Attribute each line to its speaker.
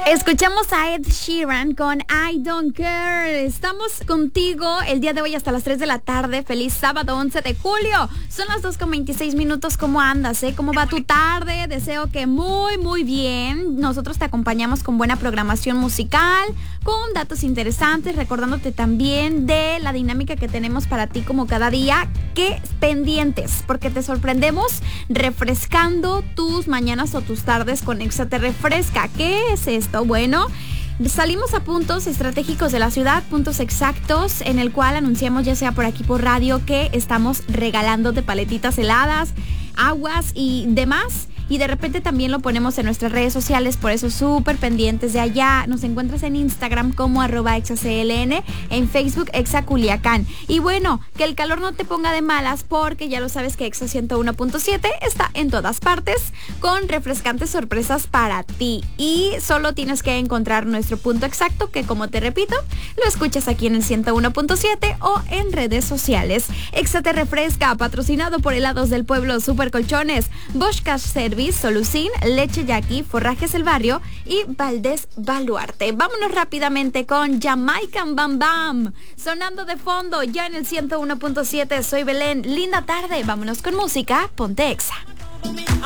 Speaker 1: Escuchamos a Ed Sheeran con I Don't Care. Estamos contigo el día de hoy hasta las 3 de la tarde. Feliz sábado 11 de julio. Son las 2:26. ¿Cómo andas? ¿Cómo va tu tarde? Deseo que muy bien. Nosotros te acompañamos con buena programación musical, con datos interesantes, recordándote también de la dinámica que tenemos para ti como cada día. Que pendientes, porque te sorprendemos refrescando tus mañanas o tus tardes con Exa Te Refresca. ¿Qué es esto? Bueno, salimos a puntos estratégicos de la ciudad, puntos exactos, en el cual anunciamos, ya sea por aquí por radio, que estamos regalándote paletitas heladas, aguas y demás. Y de repente también lo ponemos en nuestras redes sociales, por eso súper pendientes de allá. Nos encuentras en Instagram como @ExaCLN, en Facebook Exa Culiacán. Y bueno, que el calor no te ponga de malas, porque ya lo sabes que Exa 101.7 está en todas partes con refrescantes sorpresas para ti. Y solo tienes que encontrar nuestro punto exacto, que como te repito, lo escuchas aquí en el 101.7 o en redes sociales. Exa Te Refresca, patrocinado por Helados del Pueblo, Super Colchones, Bosch Cash Service, Solucin, Leche Jackie, Forrajes El Barrio y Valdés Baluarte. Vámonos rápidamente con Jamaican Bam Bam, sonando de fondo ya en el 101.7. Soy Belén, linda tarde, vámonos con música, ponte Exa.